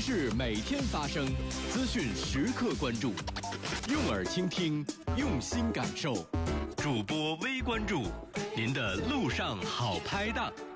事每天发生，资讯时刻关注，用耳倾听，用心感受。主播微关注，您的路上好拍档。